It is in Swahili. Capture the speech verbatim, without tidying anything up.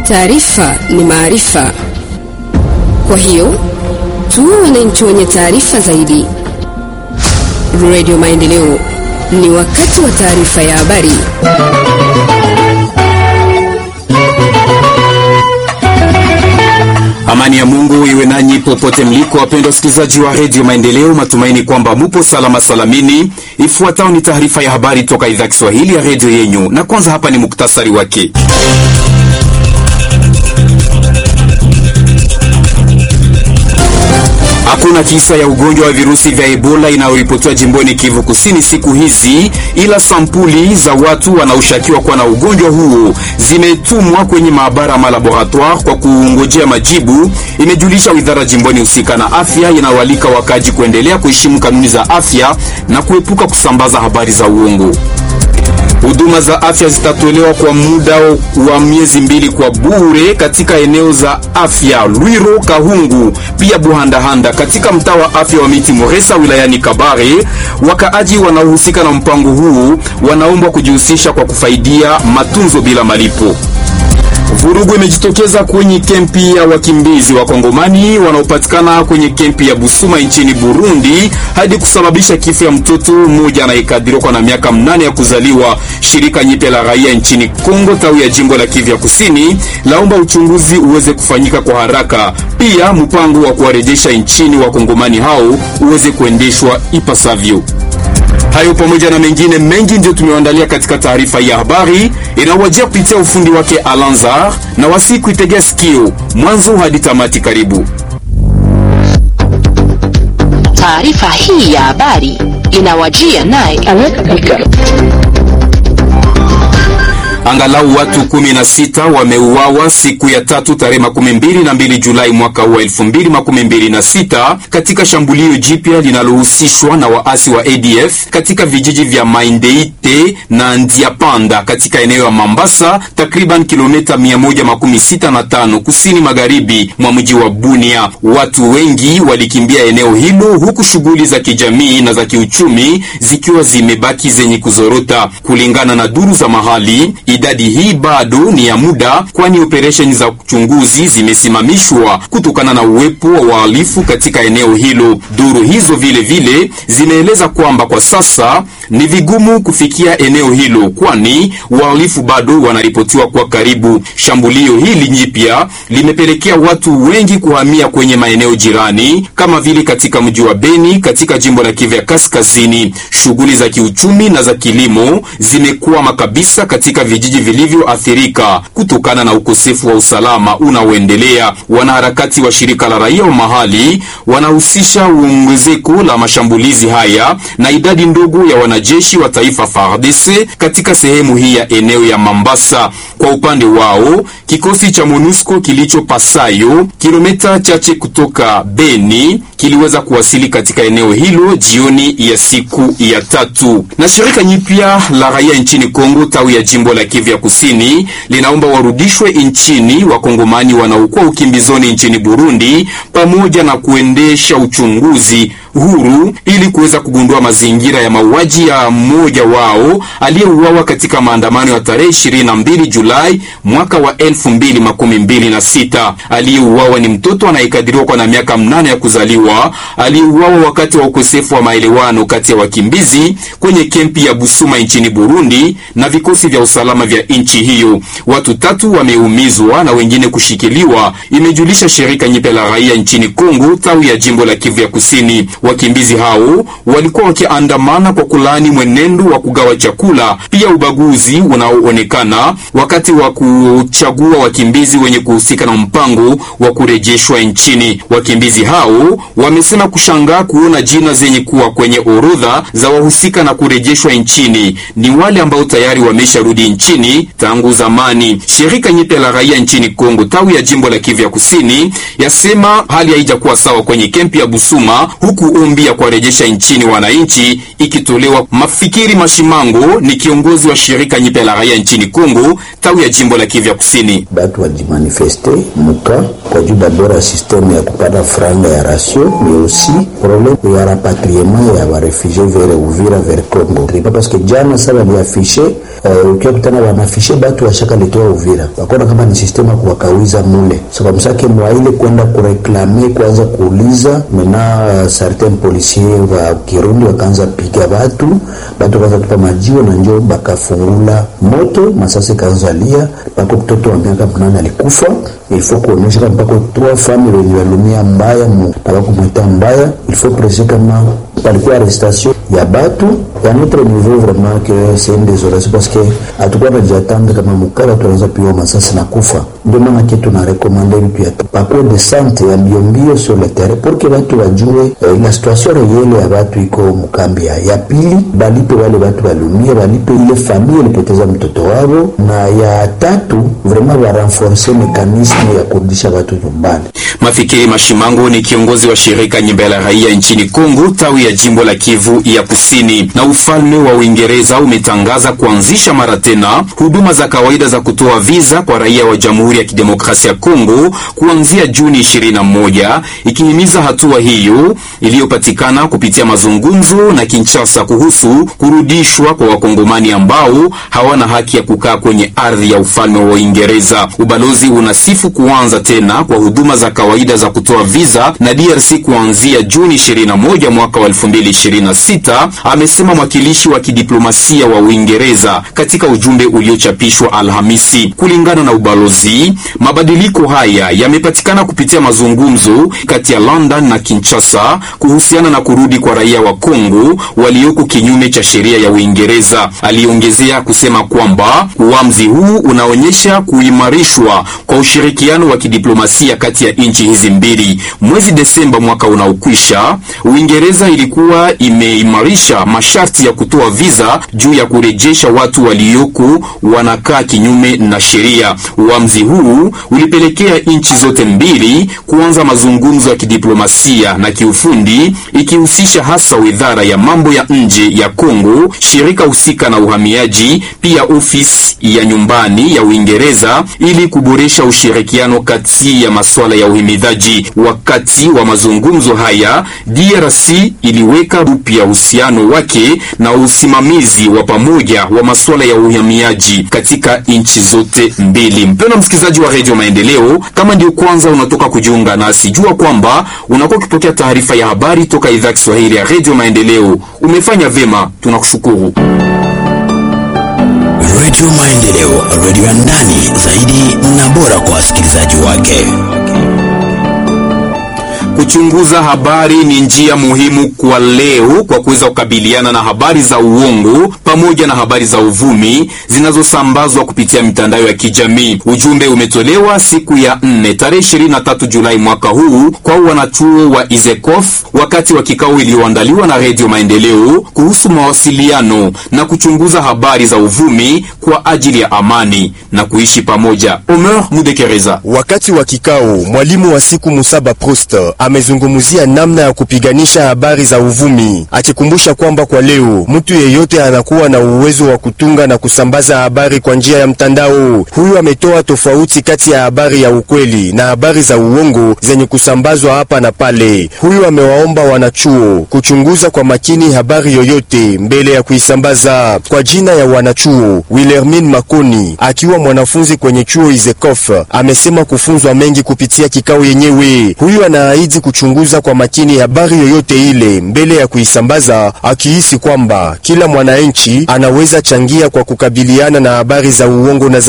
Taarifa ni maarifa. Kwa hiyo tuwe wananchi wenye taarifa zaidi. Radio Maendeleo, ni wakati wa taarifa ya habari. Amani ya Mungu iwe nanyi popote mliko, wapendwa wasikilizaji wa Radio Maendeleo. Matumaini kwamba mupo salama salamini. Ifuatayo ni taarifa ya habari toka idhaa ya Kiswahili ya radio yenyu, na kwanza hapa ni muktasari wake. Hakuna kisa ya ugonjwa wa virusi vya Ebola inayoripotiwa jimboni Kivu Kusini siku hizi, ila sampuli za watu wanaoshukiwa kuwa na ugonjwa huo zimetumwa kwenye maabara ma laboratoire kwa kungojea majibu, imejulisha wizara jimboni husika na afya, inawalika wakaji kuendelea kuheshimu kanuni za afya na kuepuka kusambaza habari za uongo. Huduma za afya zitatolewa kwa muda wa miezi mbili kwa bure katika eneo za afya Lwiro, Kahungu, pia Buhandahanda katika mtaa wa afya wa Miti Moresa wilayani Kabare. Wakaaji wanaohusika na mpango huu wanaombwa kujihusisha kwa kufaidia matunzo bila malipo. Vurugu imejitokeza kwenye kempi ya wakimbizi wa Kongomani wanaopatikana kwenye kempi ya Busuma nchini Burundi hadi kusababisha kifo ya mtoto mmoja anayekadiriwa kwa na miaka mnane ya kuzaliwa. Shirika nyipya la raia nchini Kongo tawi ya jimbo la Kivu Kusini laomba uchunguzi uweze kufanyika kwa haraka, pia mpango wa kuwarejesha nchini wa Kongomani hao uweze kuendeshwa ipasavyo. Hayo pamoja na mengine mengi ndio tumewaandalia katika taarifa ya habari inawajia kupitia ufundi wake Alanzar, na wasiku itegea sikio mwanzo hadi tamati. Karibu. Taarifa hii ya habari inawajia naye Angalau watu kumi na sita wameuawa siku ya tatu tarehe makumi mbili na mbili Julai mwaka wa elfu mbili makumi mbili na sita katika shambulio jipya linalohusishwa na waasi wa A D F katika vijiji vya Maindeite na Ndiapanda katika eneo ya Mambasa, takriban kilomita mia moja makumi sita na tano kusini magharibi mwa mji wa Bunia. Watu wengi walikimbia eneo hilo, huku shughuli za kijamii na za kiuchumi zikiwa zimebaki zenye kuzorota. Kulingana na duru za mahali, idadi hii bado ni ya muda, kwani operesheni za uchunguzi zimesimamishwa kutokana na uwepo wa wahalifu katika eneo hilo. Duru hizo vile vile zimeeleza kwamba kwa sasa ni vigumu kufikia eneo hilo, kwani wahalifu bado wanaripotiwa kwa karibu. Shambulio hili jipya limepelekea watu wengi kuhamia kwenye maeneo jirani kama vile katika mji wa Beni katika jimbo la Kivu Kaskazini. Shughuli za kiuchumi na za kilimo zimekuwa kabisa katika vijiji vilivyoathirika kutokana na ukosefu wa usalama unaoendelea. Wanaharakati wa shirika la raia wa mahali wanahusisha ongezeko la mashambulizi haya na idadi ndogo ya wanajeshi wa taifa F A R D C katika sehemu hii ya eneo ya Mambasa. Kwa upande wao, kikosi cha MONUSCO kilicho Pasayo, kilomita chache kutoka Beni, kiliweza kuwasili katika eneo hilo jioni ya siku ya tatu. Na shirika nyipya la raia nchini Kongo tawi ya jimbo la Kivu Kusini linaomba warudishwe nchini wakongomani wanaokuwa ukimbizoni nchini Burundi, pamoja na kuendesha uchunguzi huru ili kuweza kugundua mazingira ya mauaji ya mmoja wao aliyeuawa katika maandamano ya tarehe ishirini na mbili Julai mwaka wa elfu mbili makumi mbili na sita. Aliyeuawa ni mtoto anayekadiriwa kwa na miaka mnane ya kuzaliwa, aliyeuawa wakati wa ukosefu wa maelewano kati ya wakimbizi kwenye kempi ya Busuma nchini Burundi na vikosi vya usalama vya nchi hiyo. Watu tatu wameumizwa na wengine kushikiliwa, imejulisha shirika nyipya la raia nchini Kongo tawi ya jimbo la Kivu Kusini. Wakimbizi hao walikuwa wakiandamana kwa kulani mwenendo wa kugawa chakula, pia ubaguzi unaoonekana wakati wa kuchagua wakimbizi wenye kuhusika na mpango wa kurejeshwa nchini. Wakimbizi hao wamesema kushangaa kuona jina zenye kuwa kwenye orodha za wahusika na kurejeshwa nchini ni wale ambao tayari wamesharudi nchini tangu zamani. Shirika nyipya la raia nchini Kongo tawi ya jimbo la Kivu Kusini yasema hali haijakuwa sawa kwenye kempi ya Busuma, huku huku ombi ya kuwarejesha nchini wananchi ikitolewa. Mafikiri Mashimango ni kiongozi wa shirika Nyipe la Raia nchini Kongo, tawi ya jimbo la Kivu Kusini. Batu wajimanifeste muka kwa juu d'abord ya systeme ya kupata franga ya ratio, mais aussi problème ya rapatriement ya wa réfugiés vers Uvira vers Congo. Parce que jana sasa ni affiché uh, ukiwa kutana wana affiché batu washaka letewa Uvira. Bakona kama ni systeme kwa kawiza mule. Sababu so, msake mwaile kwenda kureklame kwanza kuuliza mena uh, certain policiers wa Kirundi wakaanza piga batu, batu kaanza tupa majiwa na njoo bakafungula moto, masasi kaanza lia, bako mtoto wa miaka mnane alikufa. Il faut kuonesha kama bako trois familles wenye walumia mbaya mu bako mwita mbaya. Il faut préciser kama palikuwa arrestation ya batu ya notre niveau vraiment que c'est une désolation parce que atakuwa anajiatanda kama mukara tuanza piwa masasi na kufa. Ndio maana kitu na recommander vitu ya pako de santé ya biombio sur le terrain pour que watu wajue eh, la situation réelle ya watu iko mkambi ya, ya pili balipe wale watu walumia, balipe ile familia ilipoteza mtoto wao, na ya tatu vraiment wa renforcer mécanisme ya kurudisha watu nyumbani. Mafikiri Mashimango ni kiongozi wa shirika Nyipe la Raia nchini Kongo, tawi ya jimbo la Kivu ya Kusini. Na ufalme wa Uingereza umetangaza kuanzisha mara tena huduma za kawaida za kutoa visa kwa raia wa Jamhuri ya Kidemokrasia ya Kongo kuanzia Juni ishirini na moja, ikihimiza hatua hiyo iliyopatikana kupitia mazungumzo na Kinshasa kuhusu kurudishwa kwa wakongomani ambao hawana haki ya kukaa kwenye ardhi ya ufalme wa Uingereza. Ubalozi unasifu kuanza tena kwa huduma za kawaida za kutoa visa na D R C kuanzia Juni ishirini na moja mwaka wa elfu mbili ishirini na sita, amesema mwakilishi wa kidiplomasia wa Uingereza katika ujumbe uliochapishwa Alhamisi. Kulingana na ubalozi, mabadiliko haya yamepatikana kupitia mazungumzo kati ya London na Kinshasa kuhusiana na kurudi kwa raia wa Kongo walioko kinyume cha sheria ya Uingereza. Aliongezea kusema kwamba uamuzi huu unaonyesha kuimarishwa kwa ushirikiano wa kidiplomasia kati ya nchi hizi mbili. Mwezi Desemba mwaka unaokwisha, Uingereza ilikuwa imeimarisha masharti ya kutoa visa juu ya kurejesha watu walioko wanakaa kinyume na sheria. Uamuzi huu ulipelekea nchi zote mbili kuanza mazungumzo ya kidiplomasia na kiufundi, ikihusisha hasa idara ya mambo ya nje ya Kongo, shirika husika na uhamiaji, pia ofisi ya nyumbani ya Uingereza, ili kuboresha ushirikiano kati ya masuala ya uhimidaji. Wakati wa mazungumzo haya, D R C iliweka upya uhusiano wake na usimamizi wa pamoja wa masuala ya uhamiaji katika nchi zote mbili. Mpendwa msikilizaji wa Radio Maendeleo, kama ndio kwanza unatoka kujiunga nasi, jua kwamba unakuwa ukipokea taarifa ya habari toka idhaa Kiswahili ya Radio Maendeleo. Umefanya vema, tunakushukuru. Radio Maendeleo, radio ya ndani zaidi na bora kwa wasikilizaji wake. Kuchunguza habari ni njia muhimu kwa leo kwa kuweza kukabiliana na habari za uongo pamoja na habari za uvumi zinazosambazwa kupitia mitandao ya kijamii. Ujumbe umetolewa siku ya nne tarehe ishirini na tatu Julai mwaka huu kwa wanachuo wa Izekof wakati wa kikao iliyoandaliwa na Radio Maendeleo kuhusu mawasiliano na kuchunguza habari za uvumi kwa ajili ya amani na kuishi pamoja. Omer Mudekereza. Wakati wa kikao, mwalimu wa siku Musaba Prost amezungumzia namna ya kupiganisha habari za uvumi, akikumbusha kwamba kwa leo mtu yeyote anakuwa na uwezo wa kutunga na kusambaza habari kwa njia ya mtandao. Huyu ametoa tofauti kati ya habari ya ukweli na habari za uongo zenye kusambazwa hapa na pale. Huyu amewaomba wanachuo kuchunguza kwa makini habari yoyote mbele ya kuisambaza. Kwa jina ya wanachuo, Wilhelmine Makoni akiwa mwanafunzi kwenye chuo Izekof amesema kufunzwa mengi kupitia kikao yenyewe. Huyu anaahidi kuchunguza kwa makini habari yoyote ile mbele ya kuisambaza, akihisi kwamba kila mwananchi anaweza changia kwa kukabiliana na habari za uongo na